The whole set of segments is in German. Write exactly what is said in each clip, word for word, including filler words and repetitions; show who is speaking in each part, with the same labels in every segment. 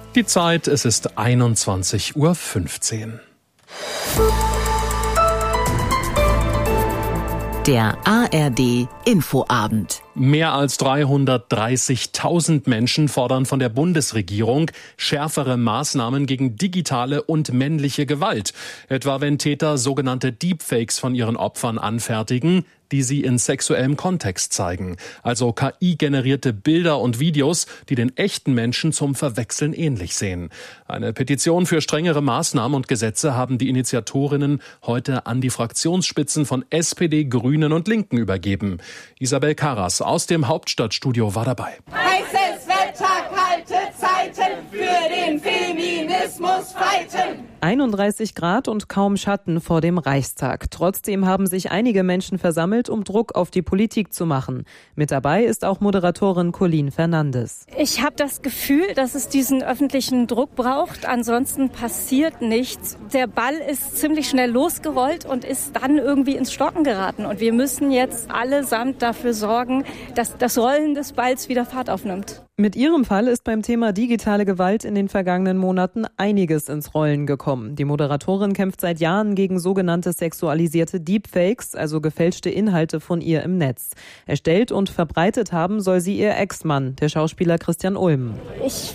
Speaker 1: Die Zeit, es ist einundzwanzig Uhr fünfzehn.
Speaker 2: Der A R D Infoabend.
Speaker 1: Mehr als dreihundertdreißigtausend Menschen fordern von der Bundesregierung schärfere Maßnahmen gegen digitale und männliche Gewalt. Etwa wenn Täter sogenannte Deepfakes von ihren Opfern anfertigen, die sie in sexuellem Kontext zeigen. Also K I-generierte Bilder und Videos, die den echten Menschen zum Verwechseln ähnlich sehen. Eine Petition für strengere Maßnahmen und Gesetze haben die Initiatorinnen heute an die Fraktionsspitzen von S P D, Grünen und Linken übergeben. Isabel Karras aus dem Hauptstadtstudio war dabei.
Speaker 3: Heißes Wetter, kalte Zeiten, für den Feminismus fighten.
Speaker 4: einunddreißig Grad und kaum Schatten vor dem Reichstag. Trotzdem haben sich einige Menschen versammelt, um Druck auf die Politik zu machen. Mit dabei ist auch Moderatorin Colleen Fernandes.
Speaker 5: Ich habe das Gefühl, dass es diesen öffentlichen Druck braucht. Ansonsten passiert nichts. Der Ball ist ziemlich schnell losgerollt und ist dann irgendwie ins Stocken geraten. Und wir müssen jetzt allesamt dafür sorgen, dass das Rollen des Balls wieder Fahrt aufnimmt.
Speaker 4: Mit ihrem Fall ist beim Thema digitale Gewalt in den vergangenen Monaten einiges ins Rollen gekommen. Die Moderatorin kämpft seit Jahren gegen sogenannte sexualisierte Deepfakes, also gefälschte Inhalte von ihr im Netz. Erstellt und verbreitet haben soll sie ihr Ex-Mann, der Schauspieler Christian Ulm.
Speaker 5: Ich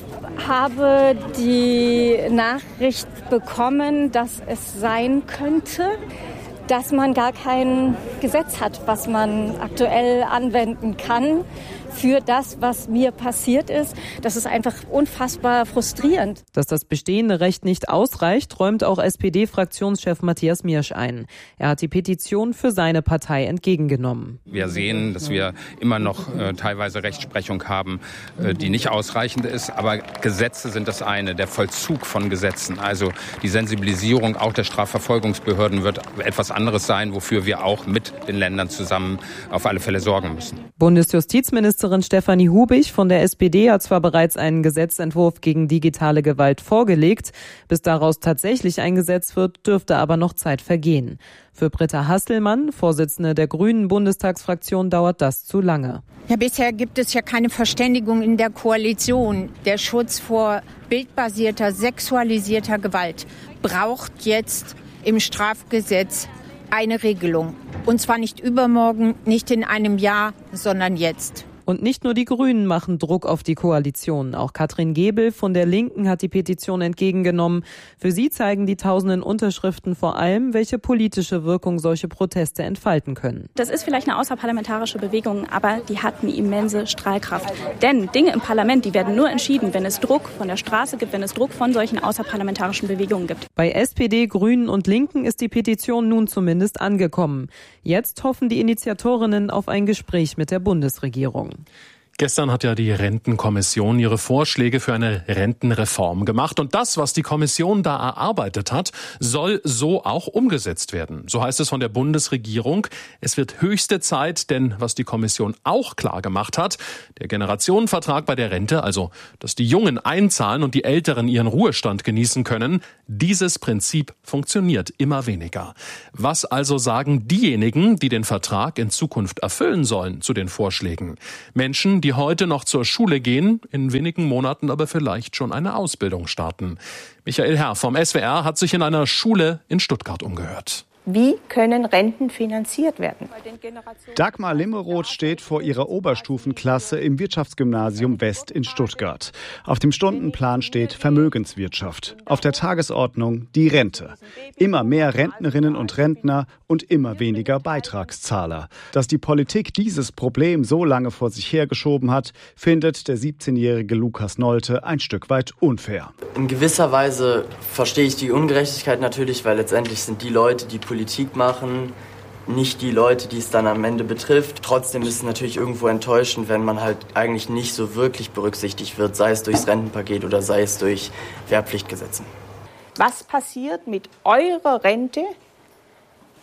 Speaker 5: habe die Nachricht bekommen, dass es sein könnte, dass man gar kein Gesetz hat, was man aktuell anwenden kann für das, was mir passiert ist. Das ist einfach unfassbar frustrierend.
Speaker 4: Dass das bestehende Recht nicht ausreicht, räumt auch S P D-Fraktionschef Matthias Miersch ein. Er hat die Petition für seine Partei entgegengenommen.
Speaker 6: Wir sehen, dass wir immer noch äh, teilweise Rechtsprechung haben, äh, die nicht ausreichend ist. Aber Gesetze sind das eine, der Vollzug von Gesetzen. Also die Sensibilisierung auch der Strafverfolgungsbehörden wird etwas anderes sein, wofür wir auch mit den Ländern zusammen auf alle Fälle sorgen müssen.
Speaker 4: Bundesjustizministerin Stefanie Hubig von der S P D hat zwar bereits einen Gesetzentwurf gegen digitale Gewalt vorgelegt. Bis daraus tatsächlich ein Gesetz wird, dürfte aber noch Zeit vergehen. Für Britta Hasselmann, Vorsitzende der Grünen Bundestagsfraktion, dauert das zu lange.
Speaker 7: Ja, bisher gibt es ja keine Verständigung in der Koalition. Der Schutz vor bildbasierter, sexualisierter Gewalt braucht jetzt im Strafgesetz eine Regelung. Und zwar nicht übermorgen, nicht in einem Jahr, sondern jetzt.
Speaker 4: Und nicht nur die Grünen machen Druck auf die Koalition. Auch Katrin Gebel von der Linken hat die Petition entgegengenommen. Für sie zeigen die tausenden Unterschriften vor allem, welche politische Wirkung solche Proteste entfalten können.
Speaker 8: Das ist vielleicht eine außerparlamentarische Bewegung, aber die hat eine immense Strahlkraft. Denn Dinge im Parlament, die werden nur entschieden, wenn es Druck von der Straße gibt, wenn es Druck von solchen außerparlamentarischen Bewegungen gibt.
Speaker 4: Bei S P D, Grünen und Linken ist die Petition nun zumindest angekommen. Jetzt hoffen die Initiatorinnen auf ein Gespräch mit der Bundesregierung.
Speaker 1: Gestern hat ja die Rentenkommission ihre Vorschläge für eine Rentenreform gemacht. Und das, was die Kommission da erarbeitet hat, soll so auch umgesetzt werden. So heißt es von der Bundesregierung. Es wird höchste Zeit, denn was die Kommission auch klar gemacht hat, der Generationenvertrag bei der Rente, also dass die Jungen einzahlen und die Älteren ihren Ruhestand genießen können, dieses Prinzip funktioniert immer weniger. Was also sagen diejenigen, die den Vertrag in Zukunft erfüllen sollen, zu den Vorschlägen? Menschen, die heute noch zur Schule gehen, in wenigen Monaten aber vielleicht schon eine Ausbildung starten. Michael Herr vom S W R hat sich in einer Schule in Stuttgart umgehört.
Speaker 9: Wie können Renten finanziert werden?
Speaker 10: Dagmar Limmeroth steht vor ihrer Oberstufenklasse im Wirtschaftsgymnasium West in Stuttgart. Auf dem Stundenplan steht Vermögenswirtschaft. Auf der Tagesordnung die Rente. Immer mehr Rentnerinnen und Rentner und immer weniger Beitragszahler. Dass die Politik dieses Problem so lange vor sich hergeschoben hat, findet der siebzehnjährige Lukas Nolte ein Stück weit unfair.
Speaker 11: In gewisser Weise verstehe ich die Ungerechtigkeit natürlich, weil letztendlich sind die Leute, die Politik machen, nicht die Leute, die es dann am Ende betrifft. Trotzdem ist es natürlich irgendwo enttäuschend, wenn man halt eigentlich nicht so wirklich berücksichtigt wird, sei es durchs Rentenpaket oder sei es durch Wehrpflichtgesetze.
Speaker 9: Was passiert mit eurer Rente,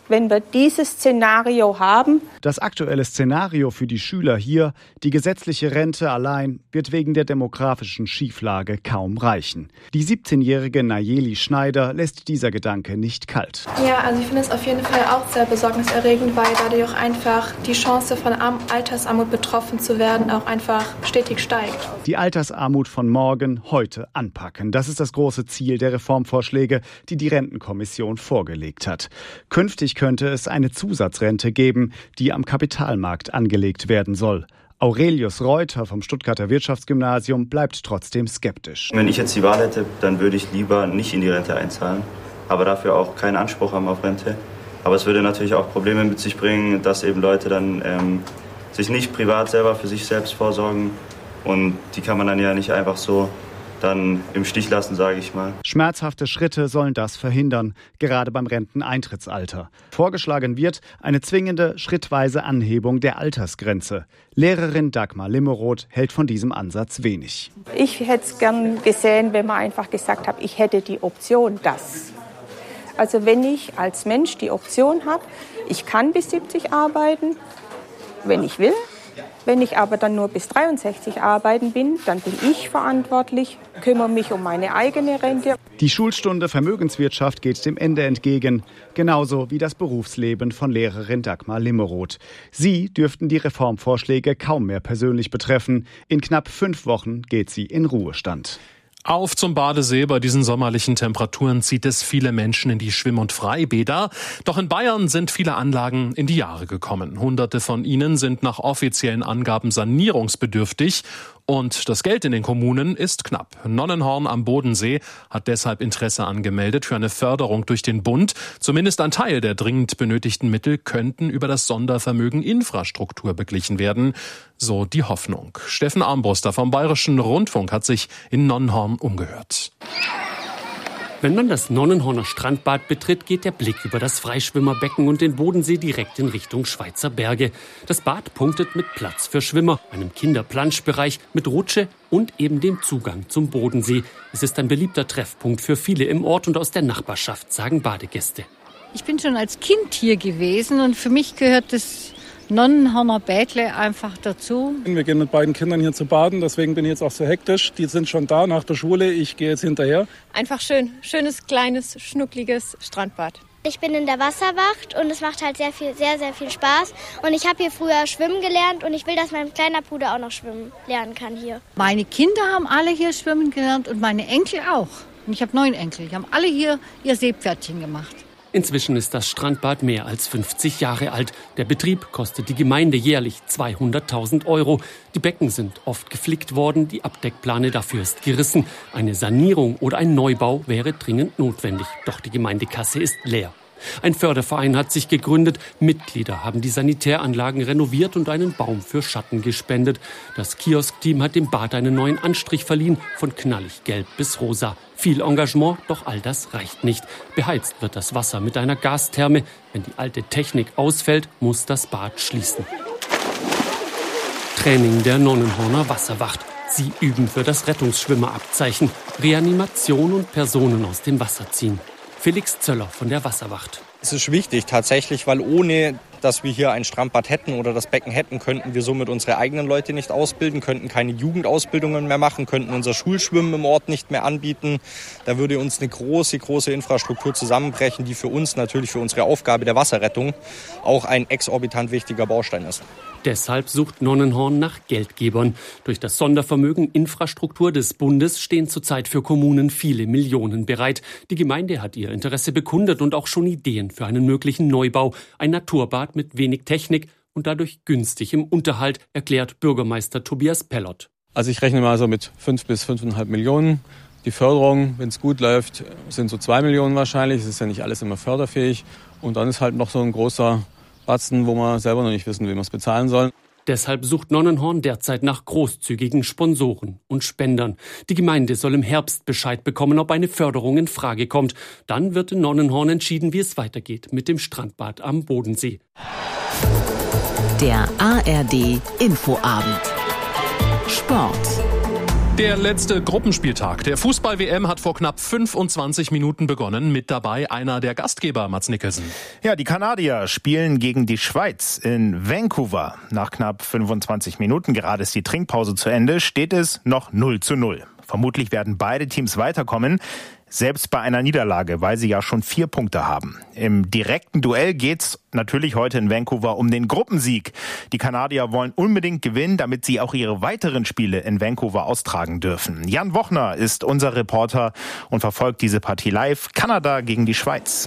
Speaker 9: wenn wir dieses Szenario haben.
Speaker 10: Das aktuelle Szenario für die Schüler hier, die gesetzliche Rente allein, wird wegen der demografischen Schieflage kaum reichen. Die siebzehnjährige Nayeli Schneider lässt dieser Gedanke nicht kalt.
Speaker 12: Ja, also ich finde es auf jeden Fall auch sehr besorgniserregend, weil dadurch auch einfach die Chance von Altersarmut betroffen zu werden auch einfach stetig steigt.
Speaker 10: Die Altersarmut von morgen heute anpacken. Das ist das große Ziel der Reformvorschläge, die die Rentenkommission vorgelegt hat. Künftig könnte es eine Zusatzrente geben, die am Kapitalmarkt angelegt werden soll. Aurelius Reuter vom Stuttgarter Wirtschaftsgymnasium bleibt trotzdem skeptisch.
Speaker 13: Wenn ich jetzt die Wahl hätte, dann würde ich lieber nicht in die Rente einzahlen, aber dafür auch keinen Anspruch haben auf Rente. Aber es würde natürlich auch Probleme mit sich bringen, dass eben Leute dann ähm, sich nicht privat selber für sich selbst vorsorgen. Und die kann man dann ja nicht einfach so dann im Stich lassen, sage ich mal.
Speaker 10: Schmerzhafte Schritte sollen das verhindern, gerade beim Renteneintrittsalter. Vorgeschlagen wird eine zwingende, schrittweise Anhebung der Altersgrenze. Lehrerin Dagmar Limmeroth hält von diesem Ansatz wenig.
Speaker 9: Ich hätte es gern gesehen, wenn man einfach gesagt hat, ich hätte die Option, das. Also wenn ich als Mensch die Option habe, ich kann bis siebzig arbeiten, wenn ich will. Wenn ich aber dann nur bis dreiundsechzig arbeiten bin, dann bin ich verantwortlich, kümmere mich um meine eigene Rente.
Speaker 10: Die Schulstunde Vermögenswirtschaft geht dem Ende entgegen, genauso wie das Berufsleben von Lehrerin Dagmar Limmeroth. Sie dürften die Reformvorschläge kaum mehr persönlich betreffen. In knapp fünf Wochen geht sie in Ruhestand.
Speaker 1: Auf zum Badesee. Bei diesen sommerlichen Temperaturen zieht es viele Menschen in die Schwimm- und Freibäder. Doch in Bayern sind viele Anlagen in die Jahre gekommen. Hunderte von ihnen sind nach offiziellen Angaben sanierungsbedürftig. Und das Geld in den Kommunen ist knapp. Nonnenhorn am Bodensee hat deshalb Interesse angemeldet für eine Förderung durch den Bund. Zumindest ein Teil der dringend benötigten Mittel könnten über das Sondervermögen Infrastruktur beglichen werden. So die Hoffnung. Steffen Armbruster vom Bayerischen Rundfunk hat sich in Nonnenhorn umgehört.
Speaker 14: Wenn man das Nonnenhorner Strandbad betritt, geht der Blick über das Freischwimmerbecken und den Bodensee direkt in Richtung Schweizer Berge. Das Bad punktet mit Platz für Schwimmer, einem Kinderplanschbereich mit Rutsche und eben dem Zugang zum Bodensee. Es ist ein beliebter Treffpunkt für viele im Ort und aus der Nachbarschaft, sagen Badegäste.
Speaker 15: Ich bin schon als Kind hier gewesen und für mich gehört das Nonnenhorner Bädle einfach dazu.
Speaker 16: Wir gehen mit beiden Kindern hier zu baden, deswegen bin ich jetzt auch so hektisch. Die sind schon da nach der Schule, ich gehe jetzt hinterher.
Speaker 17: Einfach schön, schönes, kleines, schnuckliges Strandbad.
Speaker 18: Ich bin in der Wasserwacht und es macht halt sehr, viel, sehr, sehr viel Spaß. Und ich habe hier früher schwimmen gelernt und ich will, dass mein kleiner Bruder auch noch schwimmen lernen kann hier.
Speaker 15: Meine Kinder haben alle hier schwimmen gelernt und meine Enkel auch. Und ich habe neun Enkel, die haben alle hier ihr Seepferdchen gemacht.
Speaker 14: Inzwischen ist das Strandbad mehr als fünfzig Jahre alt. Der Betrieb kostet die Gemeinde jährlich zweihunderttausend Euro. Die Becken sind oft geflickt worden, die Abdeckplane dafür ist gerissen. Eine Sanierung oder ein Neubau wäre dringend notwendig. Doch die Gemeindekasse ist leer. Ein Förderverein hat sich gegründet. Mitglieder haben die Sanitäranlagen renoviert und einen Baum für Schatten gespendet. Das Kiosk-Team hat dem Bad einen neuen Anstrich verliehen, von knallig gelb bis rosa. Viel Engagement, doch all das reicht nicht. Beheizt wird das Wasser mit einer Gastherme. Wenn die alte Technik ausfällt, muss das Bad schließen. Training der Nonnenhorner Wasserwacht. Sie üben für das Rettungsschwimmerabzeichen. Reanimation und Personen aus dem Wasser ziehen. Felix Zöller von der Wasserwacht.
Speaker 19: Es ist wichtig tatsächlich, weil ohne, dass wir hier ein Strandbad hätten oder das Becken hätten, könnten wir somit unsere eigenen Leute nicht ausbilden, könnten keine Jugendausbildungen mehr machen, könnten unser Schulschwimmen im Ort nicht mehr anbieten. Da würde uns eine große, große Infrastruktur zusammenbrechen, die für uns natürlich für unsere Aufgabe der Wasserrettung auch ein exorbitant wichtiger Baustein ist.
Speaker 14: Deshalb sucht Nonnenhorn nach Geldgebern. Durch das Sondervermögen Infrastruktur des Bundes stehen zurzeit für Kommunen viele Millionen bereit. Die Gemeinde hat ihr Interesse bekundet und auch schon Ideen für einen möglichen Neubau. Ein Naturbad mit wenig Technik und dadurch günstig im Unterhalt, erklärt Bürgermeister Tobias Pellott.
Speaker 20: Also ich rechne mal so mit fünf bis fünfeinhalb Millionen. Die Förderung, wenn es gut läuft, sind so zwei Millionen wahrscheinlich. Es ist ja nicht alles immer förderfähig. Und dann ist halt noch so ein großer Batzen, wo wir selber noch nicht wissen, wie wir es bezahlen sollen.
Speaker 14: Deshalb sucht Nonnenhorn derzeit nach großzügigen Sponsoren und Spendern. Die Gemeinde soll im Herbst Bescheid bekommen, ob eine Förderung in Frage kommt. Dann wird in Nonnenhorn entschieden, wie es weitergeht mit dem Strandbad am Bodensee.
Speaker 2: Der A R D Infoabend. Sport.
Speaker 1: Der letzte Gruppenspieltag der Fußball-W M hat vor knapp fünfundzwanzig Minuten begonnen. Mit dabei einer der Gastgeber, Mads Nicholson.
Speaker 21: Ja, die Kanadier spielen gegen die Schweiz in Vancouver. Nach knapp fünfundzwanzig Minuten, gerade ist die Trinkpause zu Ende, steht es noch null zu null. Vermutlich werden beide Teams weiterkommen, selbst bei einer Niederlage, weil sie ja schon vier Punkte haben. Im direkten Duell geht's natürlich heute in Vancouver um den Gruppensieg. Die Kanadier wollen unbedingt gewinnen, damit sie auch ihre weiteren Spiele in Vancouver austragen dürfen. Jan Wochner ist unser Reporter und verfolgt diese Partie live. Kanada gegen die Schweiz.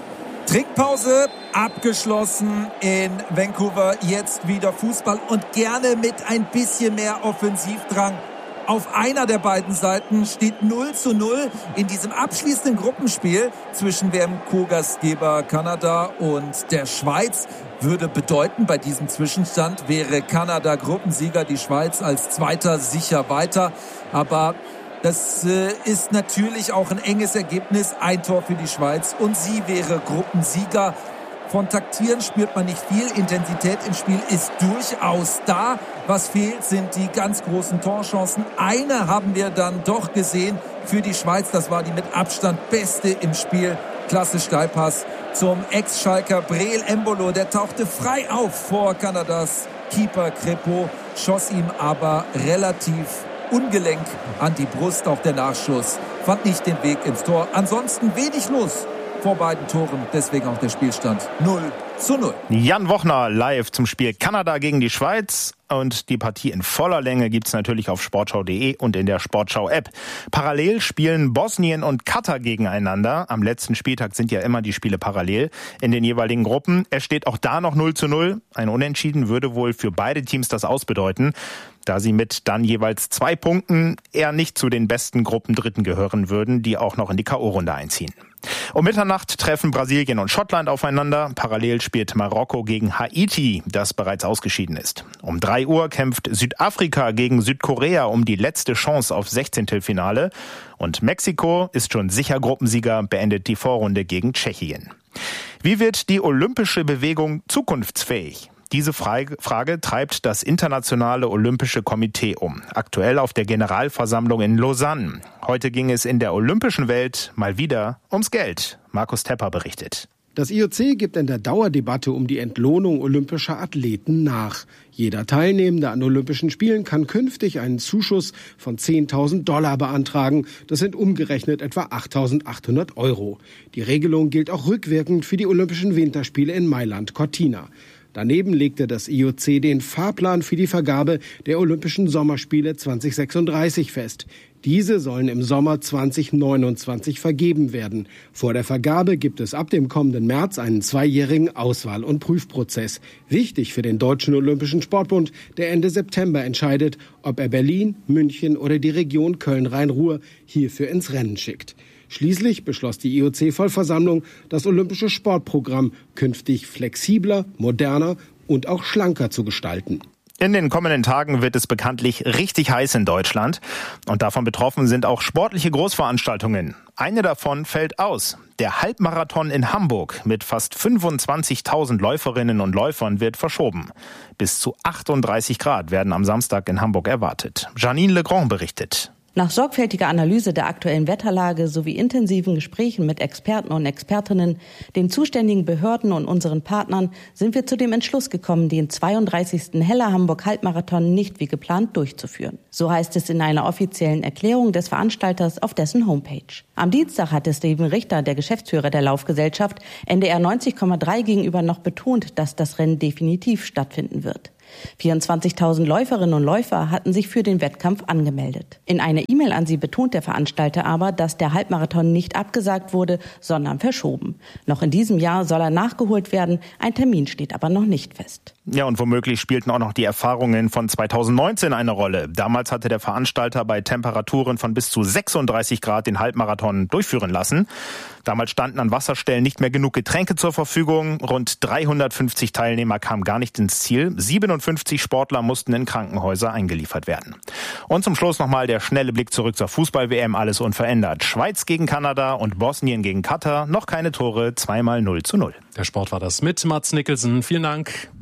Speaker 22: Trinkpause abgeschlossen in Vancouver. Jetzt wieder Fußball und gerne mit ein bisschen mehr Offensivdrang. Auf einer der beiden Seiten steht null zu null in diesem abschließenden Gruppenspiel zwischen dem Co-Gastgeber Kanada und der Schweiz. Würde bedeuten, bei diesem Zwischenstand wäre Kanada Gruppensieger, die Schweiz als Zweiter sicher weiter. Aber das äh, ist natürlich auch ein enges Ergebnis. Ein Tor für die Schweiz und sie wäre Gruppensieger. Von Taktieren spürt man nicht viel. Intensität im Spiel ist durchaus da. Was fehlt, sind die ganz großen Torchancen. Eine haben wir dann doch gesehen für die Schweiz. Das war die mit Abstand beste im Spiel. Klasse Steilpass zum Ex-Schalker Breel Embolo. Der tauchte frei auf vor Kanadas Keeper Crépeau, schoss ihm aber relativ ungelenk an die Brust. Auch der Nachschuss fand nicht den Weg ins Tor. Ansonsten wenig los vor beiden Toren, deswegen auch der Spielstand null zu null.
Speaker 21: Jan Wochner live zum Spiel Kanada gegen die Schweiz. Und die Partie in voller Länge gibt's natürlich auf sportschau punkt de und in der Sportschau-App. Parallel spielen Bosnien und Katar gegeneinander. Am letzten Spieltag sind ja immer die Spiele parallel in den jeweiligen Gruppen. Es steht auch da noch null zu null. Ein Unentschieden würde wohl für beide Teams das ausbedeuten, da sie mit dann jeweils zwei Punkten eher nicht zu den besten Gruppendritten gehören würden, die auch noch in die K O-Runde einziehen. Um Mitternacht treffen Brasilien und Schottland aufeinander. Parallel spielt Marokko gegen Haiti, das bereits ausgeschieden ist. Um drei Uhr kämpft Südafrika gegen Südkorea um die letzte Chance auf Sechzehntelfinale. Und Mexiko ist schon sicher Gruppensieger, beendet die Vorrunde gegen Tschechien. Wie wird die olympische Bewegung zukunftsfähig? Diese Frage treibt das Internationale Olympische Komitee um. Aktuell auf der Generalversammlung in Lausanne. Heute ging es in der olympischen Welt mal wieder ums Geld. Markus Tepper berichtet.
Speaker 23: Das I O C gibt in der Dauerdebatte um die Entlohnung olympischer Athleten nach. Jeder Teilnehmende an Olympischen Spielen kann künftig einen Zuschuss von zehntausend Dollar beantragen. Das sind umgerechnet etwa achttausendachthundert Euro. Die Regelung gilt auch rückwirkend für die Olympischen Winterspiele in Mailand-Cortina. Daneben legte das I O C den Fahrplan für die Vergabe der Olympischen Sommerspiele zwanzig sechsunddreißig fest. Diese sollen im Sommer zwanzig neunundzwanzig vergeben werden. Vor der Vergabe gibt es ab dem kommenden März einen zweijährigen Auswahl- und Prüfprozess. Wichtig für den Deutschen Olympischen Sportbund, der Ende September entscheidet, ob er Berlin, München oder die Region Köln-Rhein-Ruhr hierfür ins Rennen schickt. Schließlich beschloss die I O C-Vollversammlung, das olympische Sportprogramm künftig flexibler, moderner und auch schlanker zu gestalten.
Speaker 21: In den kommenden Tagen wird es bekanntlich richtig heiß in Deutschland. Und davon betroffen sind auch sportliche Großveranstaltungen. Eine davon fällt aus. Der Halbmarathon in Hamburg mit fast fünfundzwanzigtausend Läuferinnen und Läufern wird verschoben. Bis zu achtunddreißig Grad werden am Samstag in Hamburg erwartet. Janine Legrand berichtet.
Speaker 24: Nach sorgfältiger Analyse der aktuellen Wetterlage sowie intensiven Gesprächen mit Experten und Expertinnen, den zuständigen Behörden und unseren Partnern sind wir zu dem Entschluss gekommen, den zweiunddreißigsten Heller Hamburg Halbmarathon nicht wie geplant durchzuführen. So heißt es in einer offiziellen Erklärung des Veranstalters auf dessen Homepage. Am Dienstag hatte Steven Richter, der Geschäftsführer der Laufgesellschaft, N D R neunzig Komma drei gegenüber noch betont, dass das Rennen definitiv stattfinden wird. vierundzwanzigtausend Läuferinnen und Läufer hatten sich für den Wettkampf angemeldet. In einer E-Mail an sie betont der Veranstalter aber, dass der Halbmarathon nicht abgesagt wurde, sondern verschoben. Noch in diesem Jahr soll er nachgeholt werden, ein Termin steht aber noch nicht fest.
Speaker 21: Ja, und womöglich spielten auch noch die Erfahrungen von zweitausendneunzehn eine Rolle. Damals hatte der Veranstalter bei Temperaturen von bis zu sechsunddreißig Grad den Halbmarathon durchführen lassen. Damals standen an Wasserstellen nicht mehr genug Getränke zur Verfügung. Rund dreihundertfünfzig Teilnehmer kamen gar nicht ins Ziel. siebenundfünfzig Sportler mussten in Krankenhäuser eingeliefert werden. Und zum Schluss nochmal der schnelle Blick zurück zur Fußball-W M. Alles unverändert. Schweiz gegen Kanada und Bosnien gegen Katar. Noch keine Tore, zweimal null zu null.
Speaker 1: Der Sport war das mit Mads Nicholson. Vielen Dank.